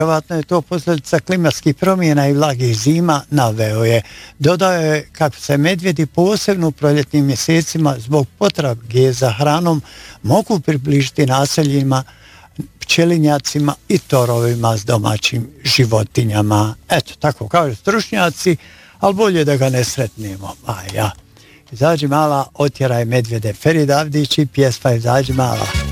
Vjerovatno je to posljedica klimatskih promjena i vlagih zima, naveo je. Dodao je kako se medvjedi posebno u proljetnim mjesecima zbog potrage za hranom mogu približiti naseljima, pčelinjacima i torovima s domaćim životinjama. Eto, tako kažu stručnjaci, ali bolje da ga ne sretnemo. Izađi mala, otjeraj medvjede. Ferid Avdić i pjesma Izađi mala.